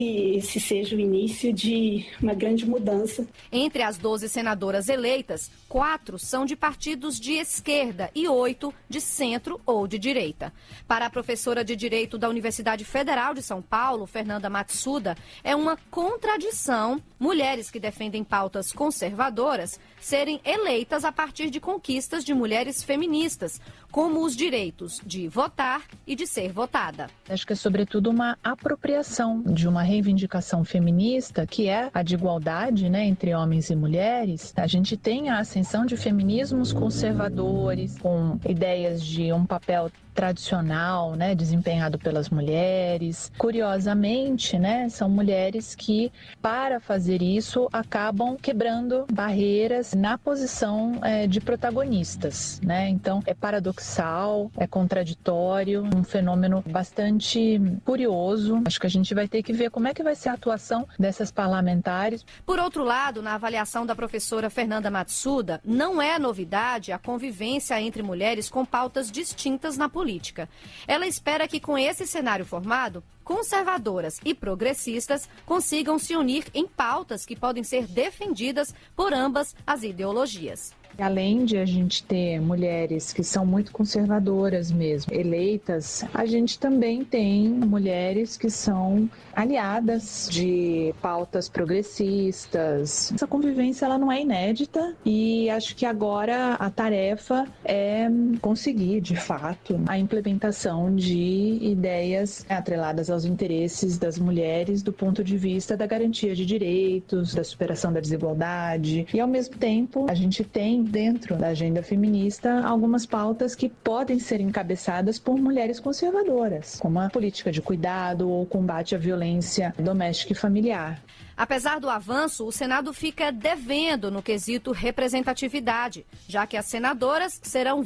E esse seja o início de uma grande mudança. Entre as 12 senadoras eleitas, 4 são de partidos de esquerda e 8 de centro ou de direita. Para a professora de Direito da Universidade Federal de São Paulo, Fernanda Matsuda, é uma contradição mulheres que defendem pautas conservadoras serem eleitas a partir de conquistas de mulheres feministas, como os direitos de votar e de ser votada. Acho que é sobretudo uma apropriação de uma reivindicação feminista, que é a de igualdade, né, entre homens e mulheres. A gente tem a ascensão de feminismos conservadores, com ideias de um papel tradicional, né, desempenhado pelas mulheres. Curiosamente, né, são mulheres que, para fazer isso, acabam quebrando barreiras na posição de protagonistas, né? Então, é paradoxal, é contraditório, um fenômeno bastante curioso. Acho que a gente vai ter que ver como é que vai ser a atuação dessas parlamentares. Por outro lado, na avaliação da professora Fernanda Matsuda, não é novidade a convivência entre mulheres com pautas distintas na política. Ela espera que, com esse cenário formado, conservadoras e progressistas consigam se unir em pautas que podem ser defendidas por ambas as ideologias. Além de a gente ter mulheres que são muito conservadoras mesmo, eleitas, a gente também tem mulheres que são aliadas de pautas progressistas. Essa convivência ela não é inédita e acho que agora a tarefa é conseguir, de fato, a implementação de ideias atreladas aos interesses das mulheres do ponto de vista da garantia de direitos, da superação da desigualdade e, ao mesmo tempo, a gente tem dentro da agenda feminista algumas pautas que podem ser encabeçadas por mulheres conservadoras, como a política de cuidado ou combate à violência doméstica e familiar. Apesar do avanço, o Senado fica devendo no quesito representatividade, já que as senadoras serão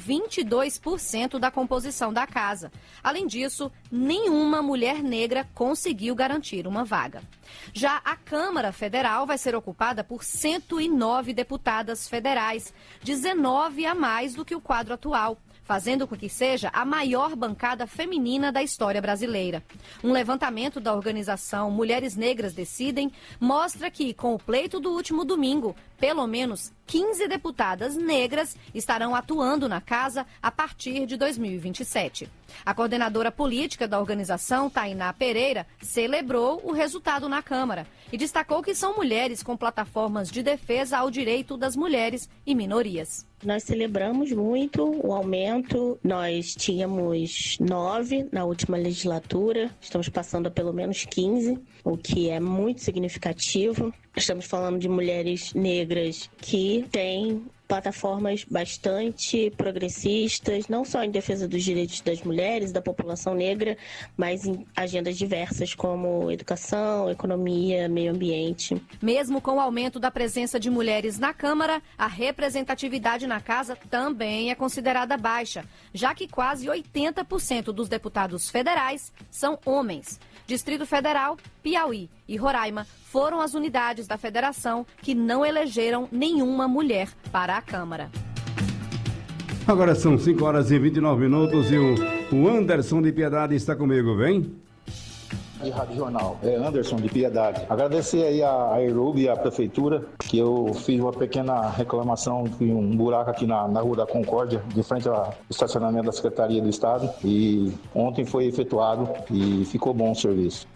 22% da composição da casa. Além disso, nenhuma mulher negra conseguiu garantir uma vaga. Já a Câmara Federal vai ser ocupada por 109 deputadas federais, 19 a mais do que o quadro atual, fazendo com que seja a maior bancada feminina da história brasileira. Um levantamento da organização Mulheres Negras Decidem mostra que, com o pleito do último domingo, pelo menos 15 deputadas negras estarão atuando na casa a partir de 2027. A coordenadora política da organização, Tainá Pereira, celebrou o resultado na Câmara e destacou que são mulheres com plataformas de defesa ao direito das mulheres e minorias. Nós celebramos muito o aumento. Nós tínhamos 9 na última legislatura, estamos passando a pelo menos 15, o que é muito significativo. Estamos falando de mulheres negras que têm plataformas bastante progressistas, não só em defesa dos direitos das mulheres, da população negra, mas em agendas diversas como educação, economia, meio ambiente. Mesmo com o aumento da presença de mulheres na Câmara, a representatividade na casa também é considerada baixa, já que quase 80% dos deputados federais são homens. Distrito Federal, Piauí e Roraima foram as unidades da federação que não elegeram nenhuma mulher para a Câmara. Agora são 5h29 e o Anderson de Piedade está comigo, vem? De Rádio Jornal, Anderson de Piedade. Agradecer aí a ERUB e a Prefeitura, que eu fiz uma pequena reclamação de um buraco aqui na Rua da Concórdia, de frente ao estacionamento da Secretaria do Estado, e ontem foi efetuado e ficou bom o serviço.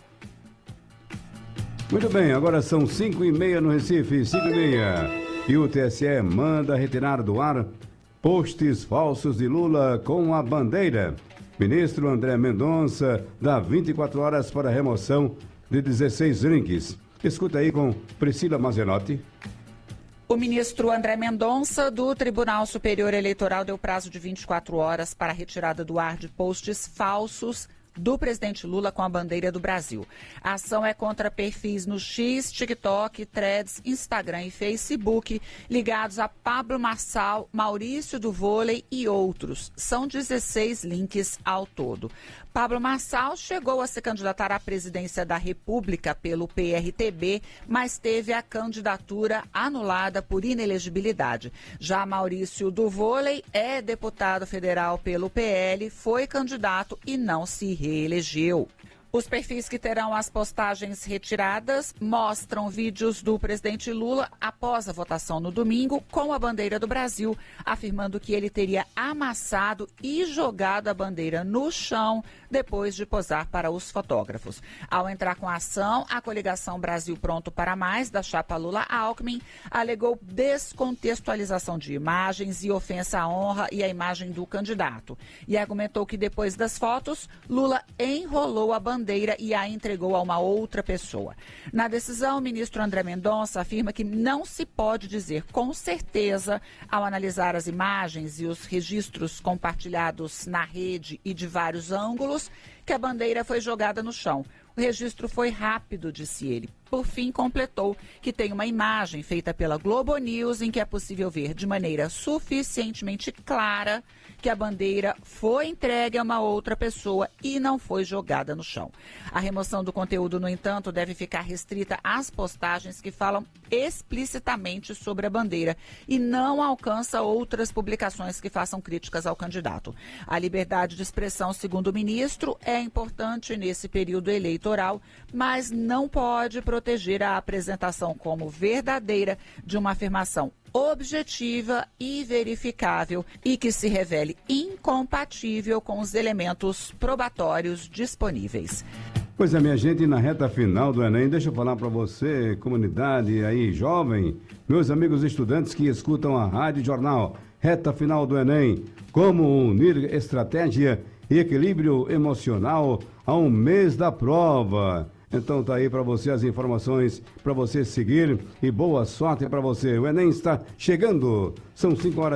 Muito bem, agora são 5h30 no Recife, 5h30. E o TSE manda retirar do ar posts falsos de Lula com a bandeira. Ministro André Mendonça dá 24 horas para a remoção de 16 links. Escuta aí com Priscila Mazenotti. O ministro André Mendonça, do Tribunal Superior Eleitoral, deu prazo de 24 horas para a retirada do ar de posts falsos do presidente Lula com a bandeira do Brasil. A ação é contra perfis no X, TikTok, Threads, Instagram e Facebook ligados a Pablo Marçal, Maurício do Vôlei e outros. São 16 links ao todo. Pablo Marçal chegou a se candidatar à presidência da República pelo PRTB, mas teve a candidatura anulada por inelegibilidade. Já Maurício do Vôlei é deputado federal pelo PL, foi candidato e não se reelegeu. Os perfis que terão as postagens retiradas mostram vídeos do presidente Lula após a votação no domingo com a bandeira do Brasil, afirmando que ele teria amassado e jogado a bandeira no chão depois de posar para os fotógrafos. Ao entrar com a ação, a coligação Brasil Pronto para Mais, da chapa Lula-Alckmin, alegou descontextualização de imagens e ofensa à honra e à imagem do candidato. E argumentou que depois das fotos, Lula enrolou a bandeira e a entregou a uma outra pessoa. Na decisão, o ministro André Mendonça afirma que não se pode dizer com certeza, ao analisar as imagens e os registros compartilhados na rede e de vários ângulos, que a bandeira foi jogada no chão. O registro foi rápido, disse ele. Por fim, completou que tem uma imagem feita pela Globo News em que é possível ver de maneira suficientemente clara que a bandeira foi entregue a uma outra pessoa e não foi jogada no chão. A remoção do conteúdo, no entanto, deve ficar restrita às postagens que falam explicitamente sobre a bandeira e não alcança outras publicações que façam críticas ao candidato. A liberdade de expressão, segundo o ministro, é importante nesse período eleitoral, mas não pode proteger a apresentação como verdadeira de uma afirmação objetiva e verificável e que se revele incompatível com os elementos probatórios disponíveis. Pois é, minha gente, na reta final do Enem, deixa eu falar para você, comunidade aí jovem, meus amigos estudantes que escutam a Rádio Jornal, reta final do Enem, como unir estratégia e equilíbrio emocional a um mês da prova. Então tá aí para você as informações para você seguir e boa sorte para você. O Enem está chegando. São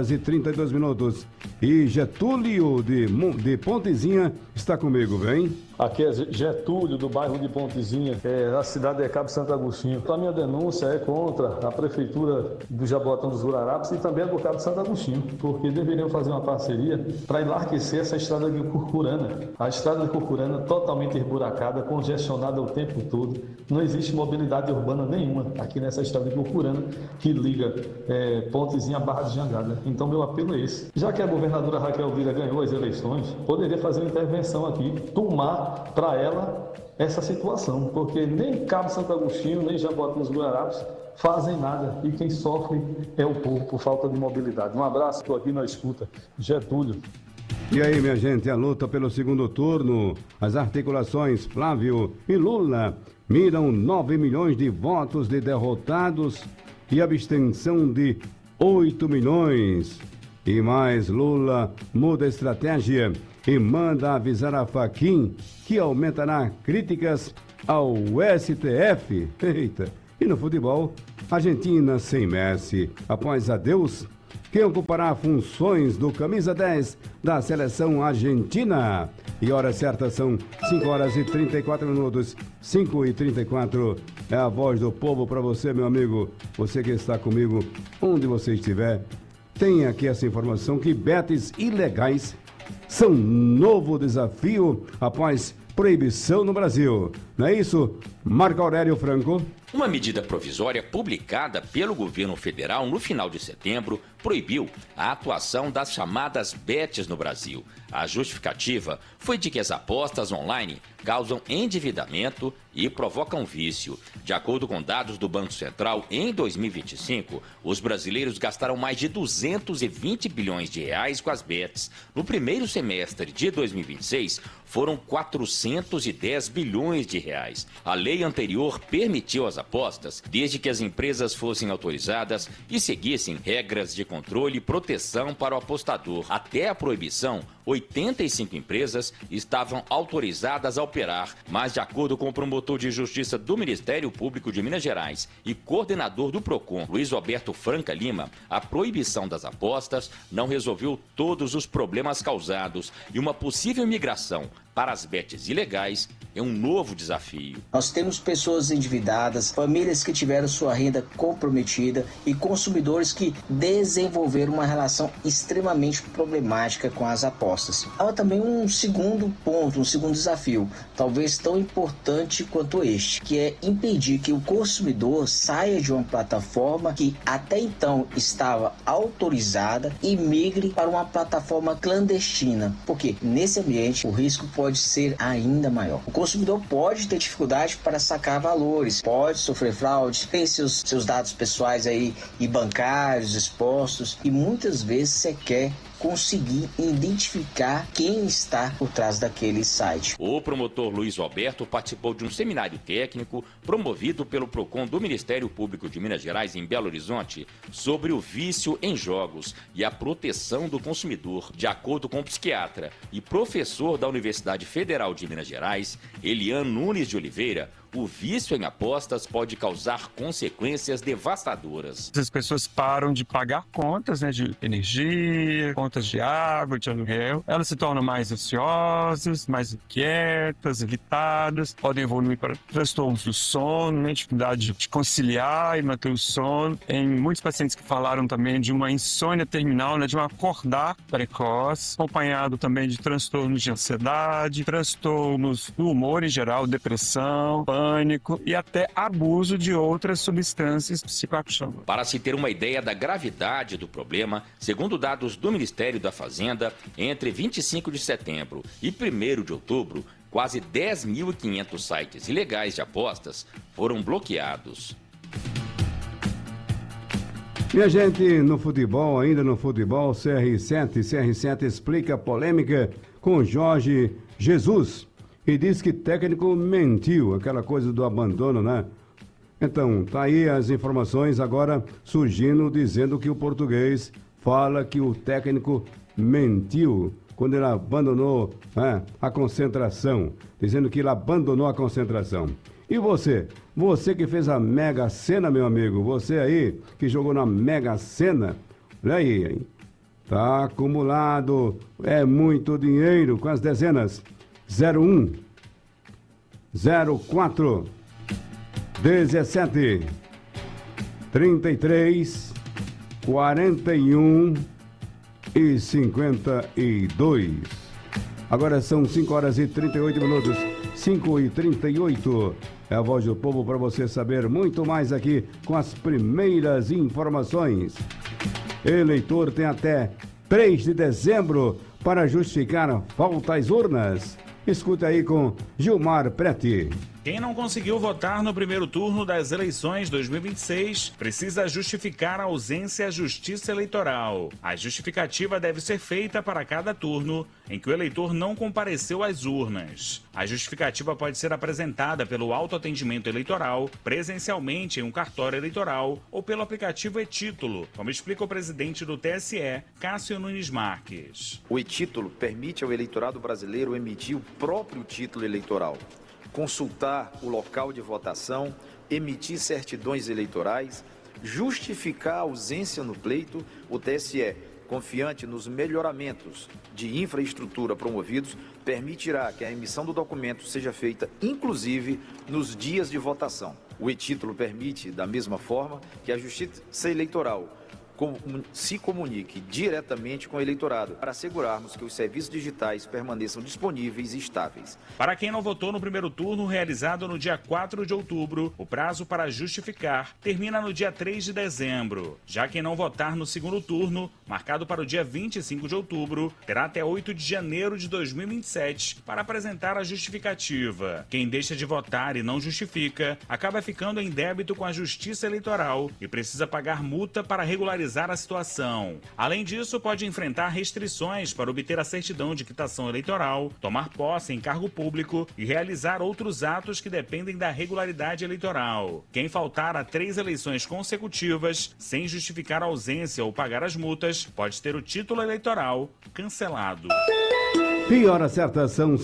5h32 e Getúlio de Pontezinha está comigo, vem? Aqui é Getúlio, do bairro de Pontezinha, a cidade é Cabo Santo Agostinho. A minha denúncia é contra a prefeitura do Jaboatão dos Guararapes e também a do Cabo Santo Agostinho, porque deveriam fazer uma parceria para enlarguecer essa estrada de Curcurana. A estrada de Curcurana totalmente esburacada, congestionada o tempo todo. Não existe mobilidade urbana nenhuma aqui nessa estrada de Curcurana que liga Pontezinha a Barra de Jangada. Então meu apelo é esse. Já que a governadora Raquel Vira ganhou as eleições, poderia fazer uma intervenção aqui, tomar para ela essa situação, porque nem Cabo Santo Agostinho, nem Jaboatão dos Guararapes fazem nada e quem sofre é o povo por falta de mobilidade. Um abraço, estou aqui na escuta. Getúlio. E aí, minha gente, a luta pelo segundo turno, as articulações Flávio e Lula miram 9 milhões de votos de derrotados e abstenção de 8 milhões. E mais, Lula muda a estratégia e manda avisar a Fachin que aumentará críticas ao STF. Eita! E no futebol, Argentina sem Messi. Após adeus, quem ocupará funções do camisa 10 da seleção argentina? E hora certa são 5h34. 5h34 é a voz do povo para você, meu amigo. Você que está comigo, onde você estiver. Tem aqui essa informação que betes ilegais são novo desafio após proibição no Brasil. Não é isso, Marco Aurélio Franco? Uma medida provisória publicada pelo governo federal no final de setembro proibiu a atuação das chamadas bets no Brasil. A justificativa foi de que as apostas online causam endividamento e provocam vício. De acordo com dados do Banco Central, em 2025, os brasileiros gastaram mais de 220 bilhões de reais com as bets. No primeiro semestre de 2026, foram 410 bilhões de reais. A lei anterior permitiu as apostas, desde que as empresas fossem autorizadas e seguissem regras de controle e proteção para o apostador. Até a proibição, 85 empresas estavam autorizadas a operar, mas de acordo com o promotor de justiça do Ministério Público de Minas Gerais e coordenador do PROCON, Luiz Roberto Franca Lima, a proibição das apostas não resolveu todos os problemas causados e uma possível migração para as bets ilegais é um novo desafio. Nós temos pessoas endividadas, famílias que tiveram sua renda comprometida e consumidores que desenvolveram uma relação extremamente problemática com as apostas. Há também um segundo ponto, um segundo desafio, talvez tão importante quanto este, que é impedir que o consumidor saia de uma plataforma que até então estava autorizada e migre para uma plataforma clandestina, porque nesse ambiente o risco pode pode ser ainda maior. O consumidor pode ter dificuldade para sacar valores, pode sofrer fraude, tem seus dados pessoais aí e bancários expostos e muitas vezes sequer conseguir identificar quem está por trás daquele site. O promotor Luiz Roberto participou de um seminário técnico promovido pelo PROCON do Ministério Público de Minas Gerais em Belo Horizonte sobre o vício em jogos e a proteção do consumidor. De acordo com o psiquiatra e professor da Universidade Federal de Minas Gerais, Elian Nunes de Oliveira, o vício em apostas pode causar consequências devastadoras. As pessoas param de pagar contas, de energia, contas de água, de aluguel. Elas se tornam mais ansiosas, mais inquietas, irritadas, podem evoluir para transtornos do sono, dificuldade de conciliar e manter o sono. Tem muitos pacientes que falaram também de uma insônia terminal, de um acordar precoce, acompanhado também de transtornos de ansiedade, transtornos do humor em geral, depressão, pânico e até abuso de outras substâncias psicoativas. Para se ter uma ideia da gravidade do problema, segundo dados do Ministério da Fazenda, entre 25 de setembro e 1º de outubro, quase 10.500 sites ilegais de apostas foram bloqueados. Minha gente, no futebol, ainda no futebol, CR7 explica a polêmica com Jorge Jesus. E diz que técnico mentiu, aquela coisa do abandono, Então, tá aí as informações agora surgindo, dizendo que o português fala que o técnico mentiu quando ele abandonou a concentração, dizendo que ele abandonou a concentração. E você que fez a Mega Sena, meu amigo, você aí que jogou na Mega Sena, olha aí, hein? Tá acumulado, é muito dinheiro com as dezenas. 01, 04, 17, 33, 41 e 52. Agora são 5h38, 5h38. É a Voz do Povo para você saber muito mais aqui com as primeiras informações. Eleitor tem até 3 de dezembro para justificar falta às urnas. Escuta aí com Gilmar Preti. Quem não conseguiu votar no primeiro turno das eleições 2026 precisa justificar a ausência à Justiça Eleitoral. A justificativa deve ser feita para cada turno em que o eleitor não compareceu às urnas. A justificativa pode ser apresentada pelo autoatendimento eleitoral, presencialmente em um cartório eleitoral ou pelo aplicativo e-Título, como explica o presidente do TSE, Cássio Nunes Marques. O e-Título permite ao eleitorado brasileiro emitir o próprio título eleitoral, consultar o local de votação, emitir certidões eleitorais, justificar a ausência no pleito. O TSE, confiante nos melhoramentos de infraestrutura promovidos, permitirá que a emissão do documento seja feita, inclusive, nos dias de votação. O e-Título permite, da mesma forma, que a Justiça Eleitoral se comunique diretamente com o eleitorado para assegurarmos que os serviços digitais permaneçam disponíveis e estáveis. Para quem não votou no primeiro turno realizado no dia 4 de outubro, o prazo para justificar termina no dia 3 de dezembro. Já quem não votar no segundo turno, marcado para o dia 25 de outubro, terá até 8 de janeiro de 2027 para apresentar a justificativa. Quem deixa de votar e não justifica, acaba ficando em débito com a Justiça Eleitoral e precisa pagar multa para regularizar a situação. Além disso, pode enfrentar restrições para obter a certidão de quitação eleitoral, tomar posse em cargo público e realizar outros atos que dependem da regularidade eleitoral. Quem faltar a 3 eleições consecutivas, sem justificar a ausência ou pagar as multas, pode ter o título eleitoral cancelado. E hora certa, são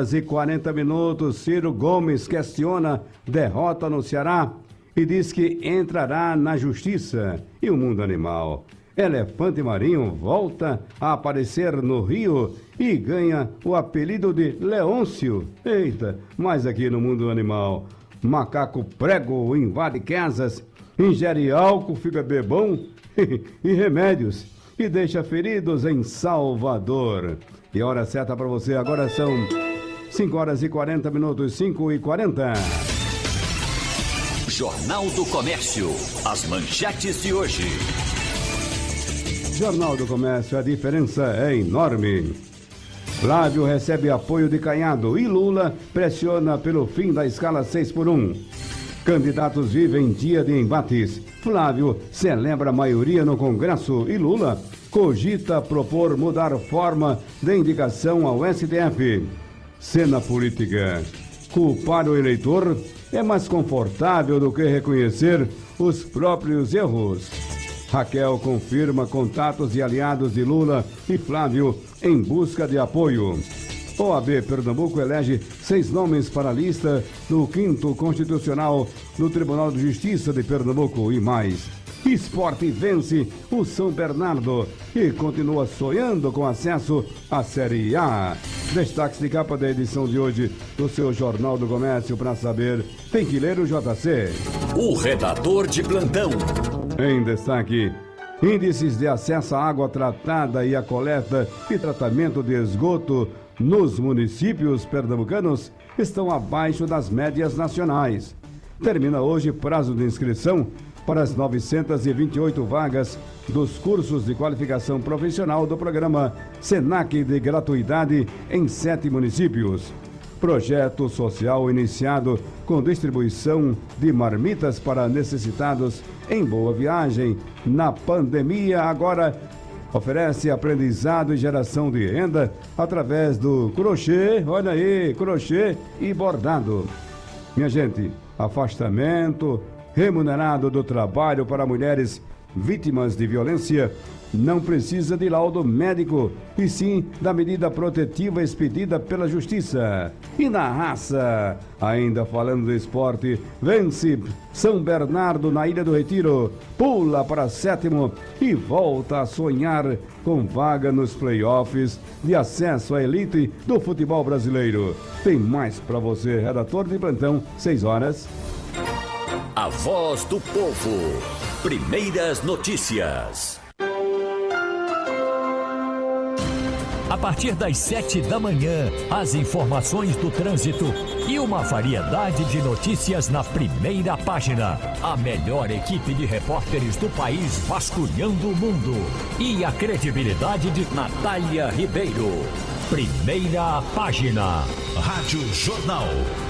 5h40. Ciro Gomes questiona derrota no Ceará e diz que entrará na justiça. E o mundo animal? Elefante marinho volta a aparecer no Rio e ganha o apelido de Leôncio. Eita, mas aqui no mundo animal, macaco prego invade casas, ingere álcool, fica bebão e remédios e deixa feridos em Salvador. E a hora certa para você agora são 5h40, 5h40. Jornal do Comércio. As manchetes de hoje. Jornal do Comércio, a diferença é enorme. Flávio recebe apoio de Caiado e Lula pressiona pelo fim da escala 6x1. Candidatos vivem dia de embates. Flávio celebra a maioria no Congresso e Lula cogita propor mudar forma de indicação ao STF. Cena política. Culpar o eleitor é mais confortável do que reconhecer os próprios erros. Raquel confirma contatos de aliados de Lula e Flávio em busca de apoio. OAB Pernambuco elege 6 nomes para a lista do 5º Constitucional do Tribunal de Justiça de Pernambuco e mais. Esporte vence o São Bernardo e continua sonhando com acesso à Série A. Destaques de capa da edição de hoje do seu Jornal do Comércio. Para saber, tem que ler o JC. O redator de plantão. Em destaque, índices de acesso à água tratada e a coleta e tratamento de esgoto nos municípios pernambucanos estão abaixo das médias nacionais. Termina hoje prazo de inscrição para as 928 vagas dos cursos de qualificação profissional do programa SENAC de gratuidade em 7 municípios. Projeto social iniciado com distribuição de marmitas para necessitados em Boa Viagem na pandemia, agora oferece aprendizado e geração de renda através do crochê, olha aí, crochê e bordado. Minha gente, afastamento remunerado do trabalho para mulheres vítimas de violência não precisa de laudo médico, e sim da medida protetiva expedida pela Justiça. E na raça, ainda falando do esporte, vence São Bernardo na Ilha do Retiro, pula para 7º e volta a sonhar com vaga nos playoffs de acesso à elite do futebol brasileiro. Tem mais para você, redator de plantão, 6 horas. A voz do povo. Primeiras notícias. A partir das 7 da manhã, as informações do trânsito e uma variedade de notícias na primeira página. A melhor equipe de repórteres do país vasculhando o mundo. E a credibilidade de Natália Ribeiro. Primeira página. Rádio Jornal.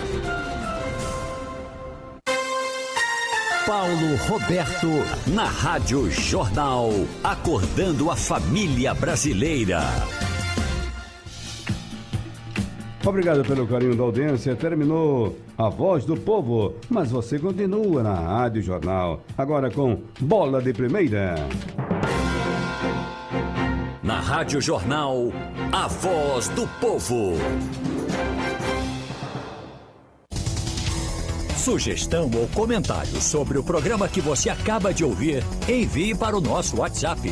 Paulo Roberto, na Rádio Jornal, acordando a família brasileira. Obrigado pelo carinho da audiência. Terminou a voz do povo, mas você continua na Rádio Jornal, agora com Bola de Primeira. Na Rádio Jornal, a voz do povo. Sugestão ou comentário sobre o programa que você acaba de ouvir, envie para o nosso WhatsApp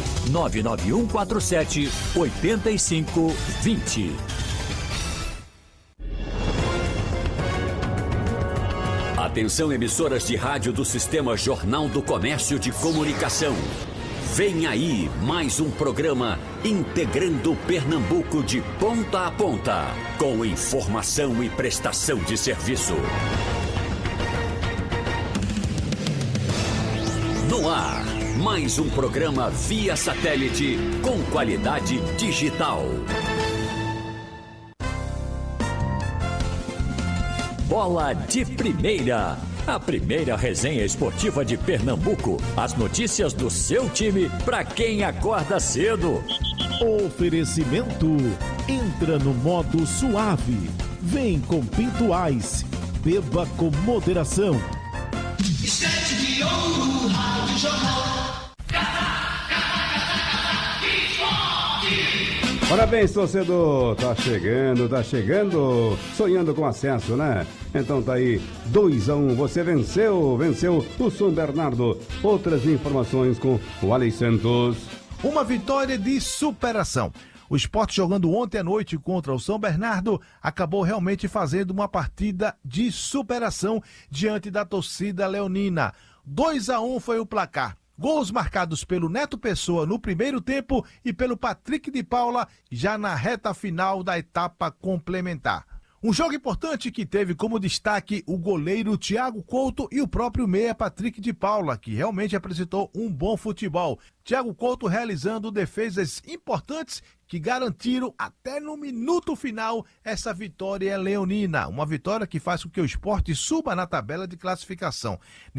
99147-8520. Atenção, emissoras de rádio do Sistema Jornal do Comércio de Comunicação. Vem aí mais um programa integrando Pernambuco de ponta a ponta, com informação e prestação de serviço. No ar, mais um programa via satélite com qualidade digital. Bola de Primeira, a primeira resenha esportiva de Pernambuco. As notícias do seu time para quem acorda cedo. Oferecimento, entra no modo suave. Vem com Pinto Ice, beba com moderação. Rádio Jornal. Parabéns, torcedor. Tá chegando. Sonhando com acesso, né? Então tá aí, 2-1. Você venceu o São Bernardo. Outras informações com o Alex Santos. Uma vitória de superação. O Sport, jogando ontem à noite contra o São Bernardo, acabou realmente fazendo uma partida de superação diante da torcida leonina. 2-1 foi o placar. Gols marcados pelo Neto Pessoa no primeiro tempo e pelo Patrick de Paula já na reta final da etapa complementar. Um jogo importante que teve como destaque o goleiro Thiago Couto e o próprio meia Patrick de Paula, que realmente apresentou um bom futebol. Thiago Couto realizando defesas importantes que garantiram até no minuto final essa vitória leonina. Uma vitória que faz com que o Sport suba na tabela de classificação.